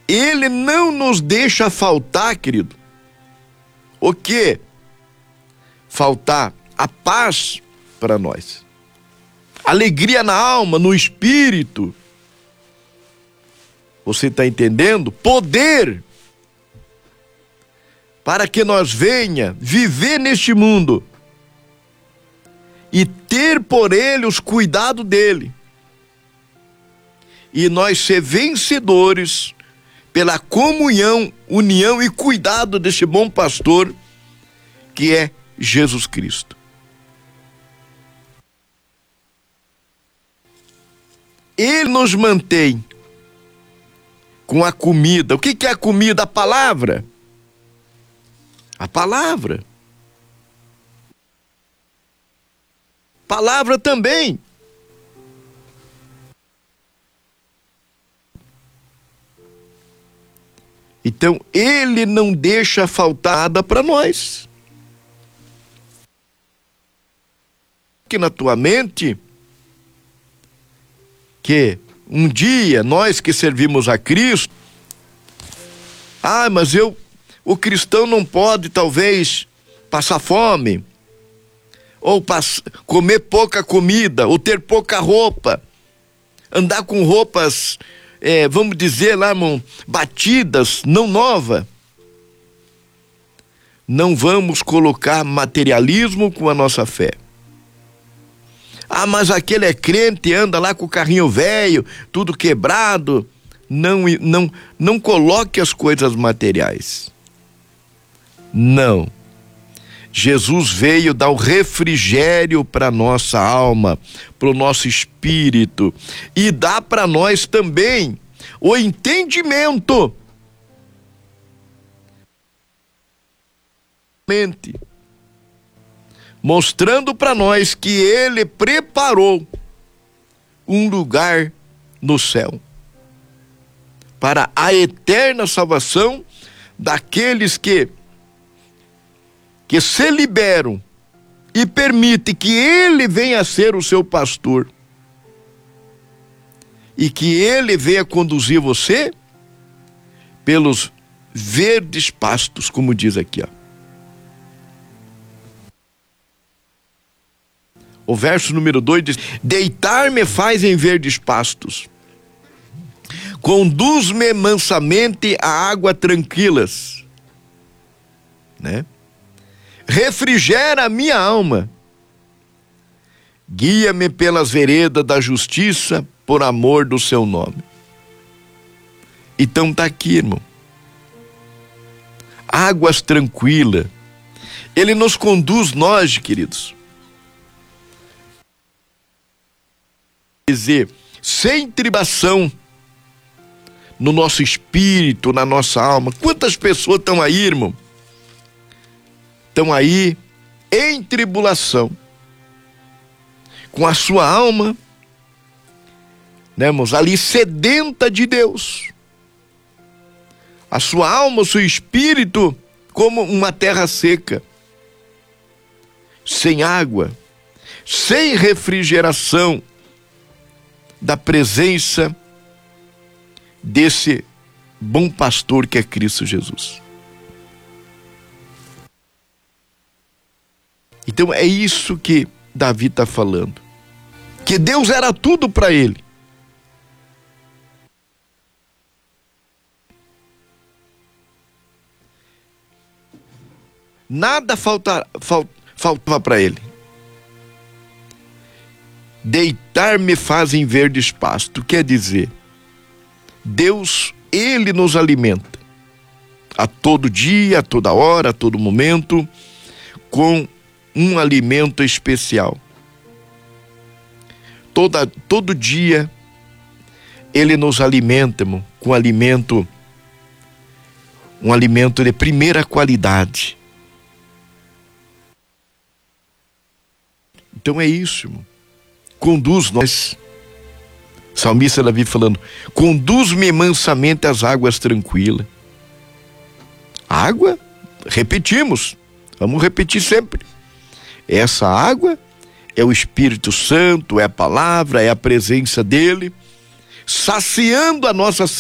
Ele não nos deixa faltar, querido. O quê? Faltar a paz para nós. Alegria na alma, no espírito. Você está entendendo? Poder para que nós venha viver neste mundo e ter por ele os cuidados dele. E nós ser vencedores pela comunhão, união e cuidado deste bom pastor que é Jesus Cristo. Ele nos mantém com a comida. O que é a comida? A palavra. A palavra. Palavra também. Então, ele não deixa faltar nada para nós. Que na tua mente, que um dia nós que servimos a Cristo, mas o cristão não pode talvez passar fome, ou comer pouca comida, ou ter pouca roupa, andar com roupas, vamos dizer lá, batidas, não nova. Não vamos colocar materialismo com a nossa fé. Mas aquele é crente, anda lá com o carrinho velho, tudo quebrado. Não coloque as coisas materiais. Não. Jesus veio dar o refrigério para nossa alma, para o nosso espírito, e dá para nós também o entendimento. Mostrando para nós que ele preparou um lugar no céu para a eterna salvação daqueles que se liberam e permitem que ele venha a ser o seu pastor e que ele venha conduzir você pelos verdes pastos, como diz aqui, ó. O verso número 2 diz: deitar-me faz em verdes pastos, conduz-me mansamente a águas tranquilas, né? Refrigera a minha alma, guia-me pelas veredas da justiça, por amor do seu nome. Então tá aqui, irmão. Águas tranquilas. Ele nos conduz, nós, queridos, dizer, sem tribulação no nosso espírito, na nossa alma. Quantas pessoas estão aí, irmão? Estão aí em tribulação, com a sua alma, né, irmãos, ali sedenta de Deus. A sua alma, o seu espírito, como uma terra seca, sem água, sem refrigeração da presença desse bom pastor que é Cristo Jesus. Então é isso que Davi está falando, que Deus era tudo para ele. Nada faltava para ele. Deitar-me faz em verdes pastos, quer dizer, Deus, ele nos alimenta a todo dia, a toda hora, a todo momento, com um alimento especial. Todo dia ele nos alimenta, irmão, com um alimento de primeira qualidade. Então é isso, irmão. Conduz nós. Salmista Davi falando: conduz-me mansamente às águas tranquilas. Água, repetimos, vamos repetir sempre. Essa água é o Espírito Santo, é a palavra, é a presença dele, saciando a nossa sede.